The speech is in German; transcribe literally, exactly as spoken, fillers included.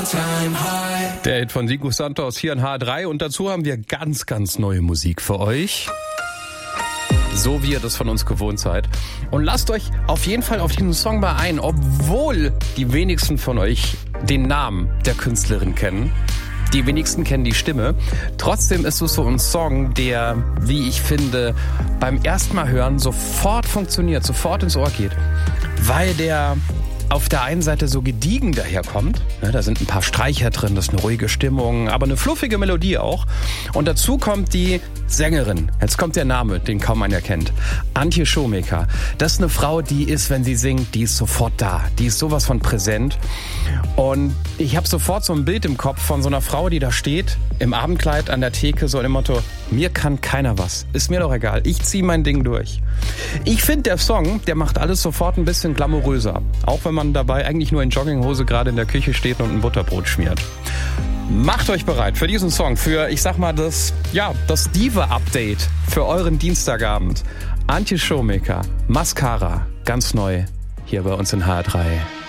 Der Hit von Sigur Santos hier in H drei und dazu haben wir ganz, ganz neue Musik für euch. So wie ihr das von uns gewohnt seid. Und lasst euch auf jeden Fall auf diesen Song mal ein, obwohl die wenigsten von euch den Namen der Künstlerin kennen. Die wenigsten kennen die Stimme. Trotzdem ist es so ein Song, der, wie ich finde, beim ersten Mal hören sofort funktioniert, sofort ins Ohr geht. Weil der auf der einen Seite so gediegen daherkommt. Da sind ein paar Streicher drin, das ist eine ruhige Stimmung, aber eine fluffige Melodie auch. Und dazu kommt die Sängerin. Jetzt kommt der Name, den kaum einer kennt. Antje Shomaker. Das ist eine Frau, die ist, wenn sie singt, die ist sofort da. Die ist sowas von präsent. Und ich habe sofort so ein Bild im Kopf von so einer Frau, die da steht, im Abendkleid an der Theke, so im Motto, mir kann keiner was. Ist mir doch egal. Ich ziehe mein Ding durch. Ich finde, der Song, der macht alles sofort ein bisschen glamouröser. Auch wenn man dabei eigentlich nur in Jogginghose gerade in der Küche steht und ein Butterbrot schmiert. Macht euch bereit für diesen Song, für, ich sag mal, das, ja, das Diva-Update für euren Dienstagabend. Antje Shomaker, Mascara, ganz neu, hier bei uns in H drei.